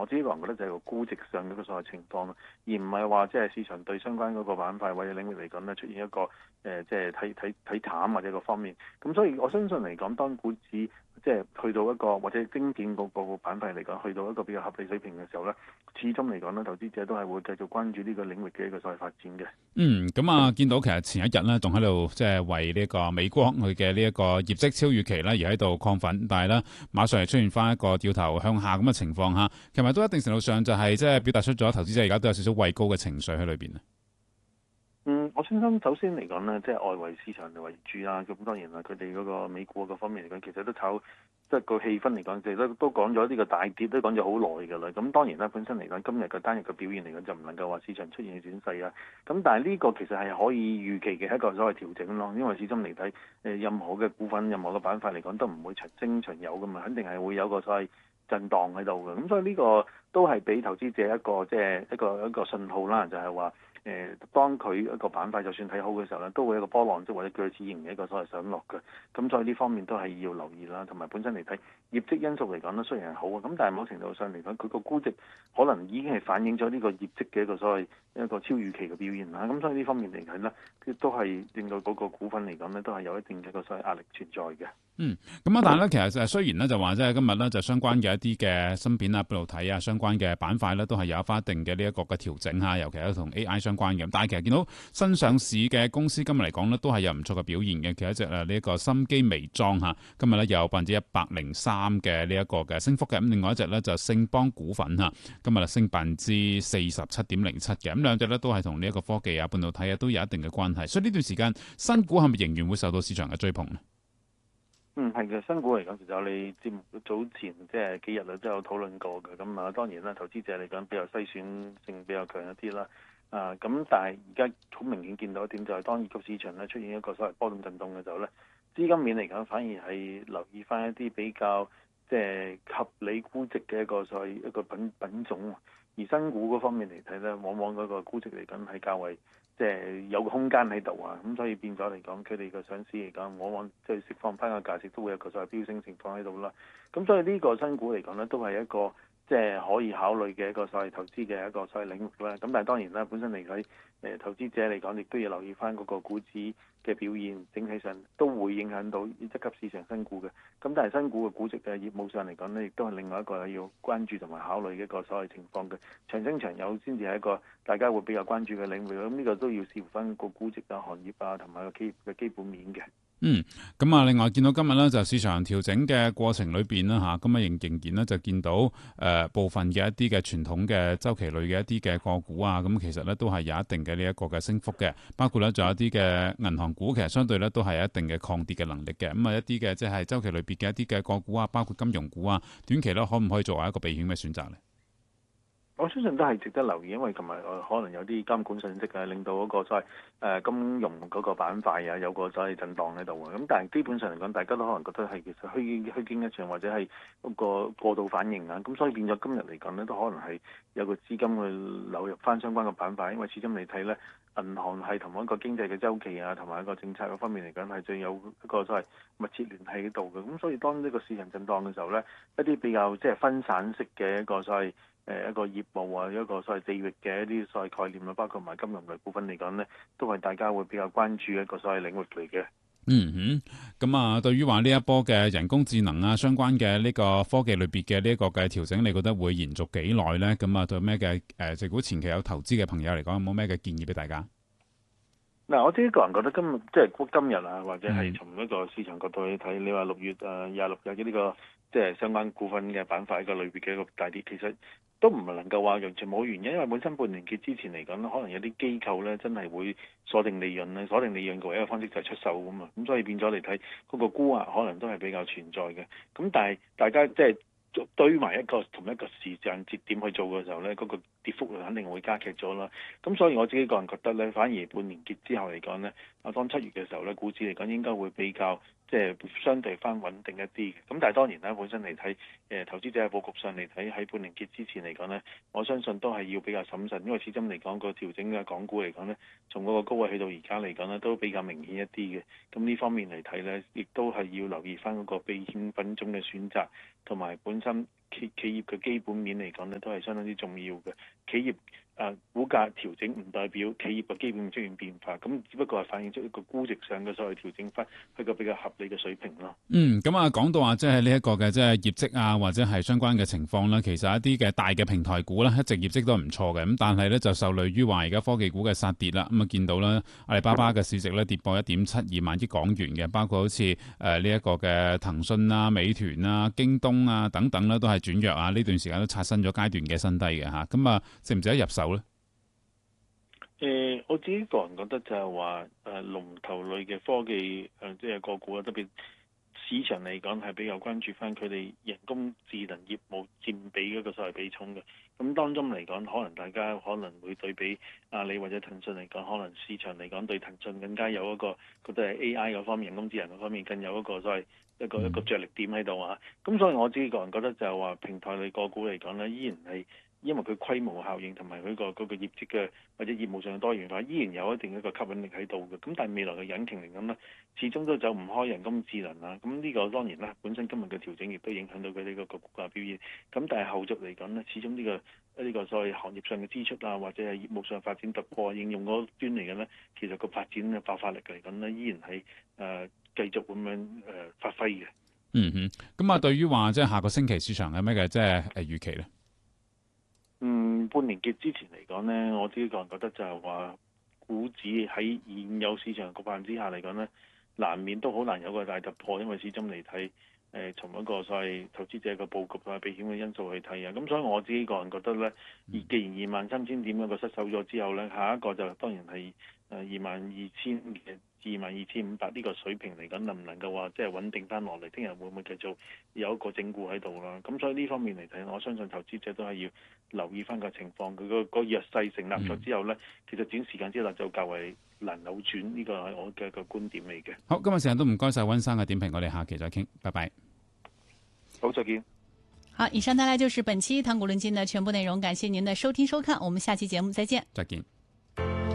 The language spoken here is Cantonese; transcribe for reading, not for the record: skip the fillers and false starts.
我自己個人覺得就係個估值上嘅一個所謂情況咯，而唔係話即係市場對相關嗰個板塊或者領域嚟講咧出現一個即係睇淡或者個方面。咁所以我相信嚟講，當股指即係去到一個或者晶片嗰個板塊嚟講，去到一個比較合理水平嘅時候咧，始終嚟講咧，投資者都係會繼續關注呢個領域嘅一個所謂發展嘅。 咁啊，見到其實前一日咧，仲喺度即係為呢個美光佢嘅呢一個業績超預期咧而喺度亢奮，但係咧馬上係出現翻一個掉頭向下咁嘅情況嚇，其實都一定程度上就係即係表達出咗投資者而家都有少少畏高嘅情緒喺裏邊啊。 我相信首先嚟講呢，即係外圍市場為主啦。咁當然啦，佢哋嗰個美股嗰方面嚟講，其實都炒即係個氣氛嚟講，其實都講咗呢個大跌都講咗好耐㗎啦。咁當然啦，本身嚟講今日個單日嘅表現嚟講，就唔能夠話市場出現轉勢啊。咁但係呢個其實係可以預期嘅一個所謂調整咯。因為始終嚟睇任何嘅股份、任何嘅板塊嚟講，都唔會長升長有㗎嘛，肯定係會有個所謂震盪喺度嘅。咁所以呢個都係俾投資者一個即係一個信號啦，就係話。當佢一個板塊就算睇好嘅時候咧，都會有一個波浪式或者鋸齒形嘅一個所謂上落嘅，咁所以呢方面都係要留意啦。同埋本身嚟睇業績因素嚟講咧，雖然係好啊，咁但係某程度上嚟講，佢個估值可能已經係反映咗呢個業績嘅一個所謂一個超預期嘅表現啦。咁所以呢方面嚟睇咧，都係令到嗰個股份嚟講咧，都係有一定嘅一個所謂壓力存在嘅。 咁但係咧，其實雖然咧就話即係今日咧就相關嘅一啲嘅芯片啊、半導體啊相關嘅板塊咧，都係有翻一定嘅呢一個嘅調整嚇，尤其係同 AI 相關嘅。但係其實見到新上市嘅公司今日嚟講咧，都係有唔錯嘅表現嘅。其實一隻呢一個心機微裝嚇，今日咧有103%嘅呢一個嘅升幅嘅。咁另外一隻咧就星邦股份嚇，今日升47.07%嘅。咁兩隻咧都係同呢一個科技啊、半導體啊都有一定嘅關係。所以呢段時間新股係咪仍然會受到市場嘅追捧呢？ 係嘅，新股嚟講，其實我哋節目早前即係幾日都有討論過嘅。咁當然啦，投資者嚟講比較篩選性比較強一啲啦。咁但係而家好明顯見到一點就係，當二級市場咧出現一個所謂波動震動嘅時候咧，資金面嚟講反而係留意翻一啲比較即係合理估值嘅一個所謂一個品種。而新股嗰方面嚟睇咧，往往嗰個估值嚟講係較為即係有個空間喺度啊，咁所以變咗嚟講，佢哋個上市嚟講，往往即係釋放翻個價值都會有個所謂飆升情況喺度啦。咁所以呢個新股嚟講咧，都係一個即係可以考慮嘅一個所謂投資嘅一個所謂領域啦。咁但係當然啦，本身嚟睇投資者嚟講，亦都要留意翻嗰個股指嘅表現，整體上都會影響到一級市場新股嘅。咁但係新股嘅估值嘅業務上嚟講呢，亦都係另外一個要關注同埋考慮嘅一個所謂情況嘅。長升長有先至係一個大家會比較關注嘅領域。咁呢個都要視乎翻個估值啊、行業啊同埋個企業嘅基本面嘅。 咁另外見到今日咧就市場調整嘅過程裏邊啦嚇，咁仍然咧就見到部分嘅一啲嘅傳統嘅周期類嘅一啲嘅個股啊，咁其實咧都係有一定嘅呢一個嘅升幅嘅，包括咧仲有一啲嘅銀行股，其實相對咧都係有一定嘅抗跌嘅能力嘅。咁一啲嘅即係周期類別嘅一啲嘅個股啊，包括金融股啊，短期咧可唔可以作為一個避險嘅選擇咧？ 我相信都係值得留意，因為琴日可能有啲監管信息令到嗰個所謂金融嗰個板塊有個所謂震盪喺度啊。咁但係基本上嚟講，大家都可能覺得係其實虛驚一場，或者係嗰個過度反應啊。咁所以變咗今日嚟講咧，都可能係有個資金去流入翻相關嘅板塊，因為始終嚟睇咧，銀行係同一個經濟嘅周期啊，同埋一個政策嗰方面嚟講係最有一個所謂密切聯繫喺度嘅。咁所以當呢個市場震盪嘅時候咧，一啲比較即係分散式嘅一個所謂一個業務啊，一個所謂地域嘅一啲所謂概念啊，包括埋金融類股份嚟講呢，都係大家會比較關注一個所謂領域嚟嘅。 咁對於話呢一波嘅人工智能啊，相關嘅呢個科技類別嘅呢一個嘅調整，你覺得會延續幾耐呢？咁對咩嘅如果前期有投資嘅朋友嚟講，有冇咩嘅建議俾大家？ 嗱，我自己個人覺得今日啊，或者係從一個市場角度去睇，你話6月26日嘅呢個即係相關股份嘅板塊一個類別嘅一個大跌，其實都唔係能夠話完全冇原因，因為本身半年結之前嚟講，可能有啲機構咧真係會鎖定利潤咧，鎖定利潤嘅唯一個方式就係出售㗎嘛，咁所以變咗嚟睇嗰個沽壓可能都係比較存在嘅。咁但係大家即係堆埋同一個時間節點去做嘅時候咧，嗰個跌幅肯定會加劇咗啦。咁所以我自己個人覺得咧，反而半年結之後嚟講咧，當7月嘅時候咧，股市嚟講應該會比較即係相對翻穩定一啲嘅。咁但係當然啦，本身嚟睇投資者嘅佈局上嚟睇，喺半年結之前嚟講咧，我相信都係要比較審慎，因為始終嚟講個調整嘅港股嚟講咧，從嗰個高位去到而家嚟講咧，都比較明顯一啲嘅。咁呢方面嚟睇咧，亦都係要留意翻嗰個避險品種嘅選擇，同埋本身企業嘅基本面嚟講咧，都係相當之重要嘅。企業股價調整唔代表企業嘅基本面出現變化，咁只不過係反映出一個估值上嘅所謂調整翻去個比較合理嘅水平咯。 咁啊，講到話即係呢一個嘅即係業績啊，或者係相關嘅情況啦，其實一啲嘅大嘅平台股咧，一直業績都唔錯嘅，咁但係咧就受累於話而家科技股嘅殺跌啦，咁啊見到啦，阿里巴巴嘅市值咧跌破1.72萬億港元嘅，包括好似呢一個嘅騰訊啊、美團啊、京東啊等等啦，都係轉弱啊，呢段時間都刷新咗階段嘅新低嘅嚇，咁啊值唔值得入手咧？ 我自己個人覺得就係話龍頭類嘅科技即係個股啊，特別市場嚟講係比較關注翻佢哋人工智能業務佔比嗰個所謂比重嘅。咁當中嚟講，可能大家可能會對比阿里或者騰訊嚟講，可能市場嚟講對騰訊更加有一個覺得係 AI 嗰方面、人工智能嗰方面更有一個所謂一個着力點喺度啊。咁所以我自己個人覺得就係話平台類個股嚟講咧，依然係。因為佢規模效應同埋佢個業績嘅或者業務上嘅多元化，依然有一定一個吸引力喺度嘅。咁但係未來嘅引擎嚟講咧，始終都走唔開人工智能啦。咁呢個當然啦，本身今日嘅調整亦都影響到佢呢個股價表現。咁但係後續嚟講咧，始終呢個所謂行業上嘅支出啊，或者係業務上發展突破應用嗰端嚟嘅咧，其實個發展嘅爆發力嚟講咧，依然係繼續咁樣發揮嘅。 咁啊，對於話即係下個星期市場有咩嘅即係預期咧？ 半年結之前嚟講呢，我自己個人覺得就係話，股指喺現有市場局限之下嚟講呢，難免都好難有個大突破，因為始終嚟睇，從一個所謂投資者嘅佈局同埋避險嘅因素去睇啊。咁所以我自己個人覺得呢，既然23,000點一個失守咗之後呢，下一個就當然係22,000嘅。22,500呢個水平嚟緊，能唔能夠話即係穩定翻落嚟？聽日會唔會繼續有一個整固喺度啦？咁所以呢方面嚟睇，我相信投資者都係要留意翻個情況。佢個弱勢成立咗之後呢，其實短時間之內就較為難扭轉，呢個係我嘅個觀點嚟嘅。 好，今日時間都唔該晒溫生嘅點評，我哋下期再傾，拜拜。 好，再見。 好，以上帶來就是本期談股論盡的全部內容，感謝您的收聽收看，我們下期節目再見。 再見。